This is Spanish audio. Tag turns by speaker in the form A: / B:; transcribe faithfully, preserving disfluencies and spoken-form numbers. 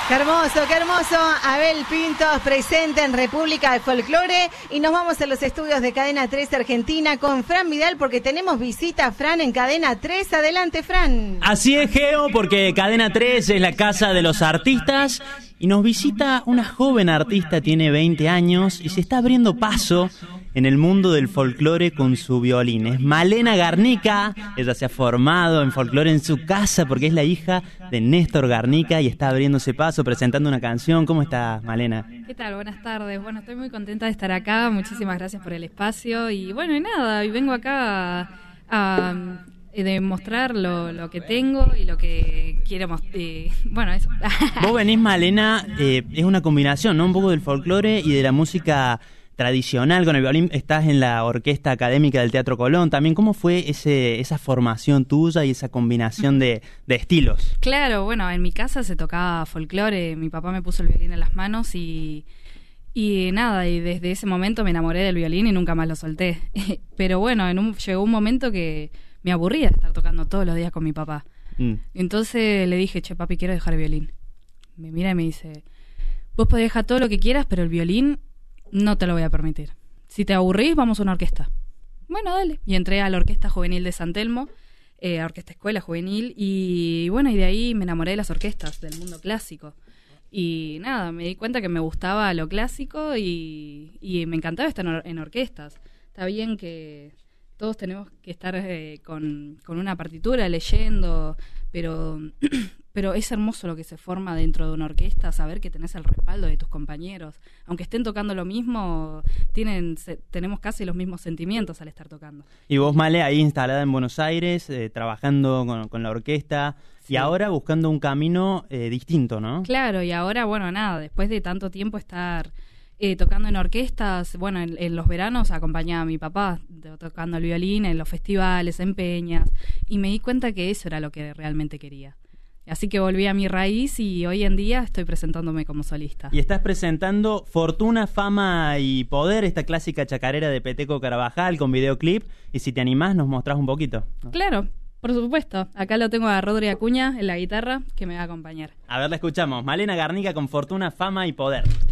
A: Qué hermoso, qué hermoso. Abel Pintos presente en República de Folclore. Y nos vamos a los estudios de Cadena tres Argentina con Fran Vidal, porque tenemos visita, Fran, en Cadena tres. Adelante, Fran.
B: Así es, Geo, porque Cadena tres es la casa de los artistas y nos visita una joven artista, tiene veinte años y se está abriendo paso en el mundo del folclore con su violín. Es Malena Garnica. Ella se ha formado en folclore en su casa porque es la hija de Néstor Garnica y está abriéndose paso, presentando una canción. ¿Cómo estás, Malena?
C: ¿Qué tal? Buenas tardes. Bueno, estoy muy contenta de estar acá. Muchísimas gracias por el espacio. Y bueno, y nada, y vengo acá a, a demostrar lo, lo que tengo y lo que quiero mostrar. Eh, bueno, eso.
B: Vos venís, Malena, eh, es una combinación, ¿no? Un poco del folclore y de la música tradicional con el violín. Estás en la Orquesta Académica del Teatro Colón también. ¿Cómo fue ese esa formación tuya y esa combinación de, de estilos?
C: Claro, bueno, en mi casa se tocaba folclore. Mi papá me puso el violín en las manos y, y nada, y desde ese momento me enamoré del violín y nunca más lo solté. Pero bueno, en un, llegó un momento que me aburría de estar tocando todos los días con mi papá. Mm. Entonces le dije, che, papi, quiero dejar el violín. Me mira y me dice, vos podés dejar todo lo que quieras, pero el violín no te lo voy a permitir. Si te aburrís, vamos a una orquesta. Bueno, dale. Y entré a la Orquesta Juvenil de San Telmo, eh, a Orquesta Escuela Juvenil, y bueno, y de ahí me enamoré de las orquestas, del mundo clásico. Y nada, me di cuenta que me gustaba lo clásico y, y me encantaba estar en, or- en orquestas. Está bien que todos tenemos que estar eh, con, con una partitura, leyendo, pero... Pero es hermoso lo que se forma dentro de una orquesta, saber que tenés el respaldo de tus compañeros. Aunque estén tocando lo mismo, tienen se, tenemos casi los mismos sentimientos al estar tocando.
B: Y vos, Male, ahí instalada en Buenos Aires, eh, trabajando con, con la orquesta, sí. Y ahora buscando un camino eh, distinto, ¿no?
C: Claro, y ahora, bueno, nada, después de tanto tiempo estar eh, tocando en orquestas, bueno, en, en los veranos acompañaba a mi papá de, tocando el violín, en los festivales, en peñas, y me di cuenta que eso era lo que realmente quería. Así que volví a mi raíz y hoy en día estoy presentándome como solista.
B: Y estás presentando Fortuna, Fama y Poder, esta clásica chacarera de Peteco Carabajal con videoclip. Y si te animás, nos mostrás un poquito, ¿no?
C: Claro, por supuesto. Acá lo tengo a Rodri Acuña en la guitarra, que me va a acompañar.
B: A ver, la escuchamos. Malena Garnica con Fortuna, Fama y Poder.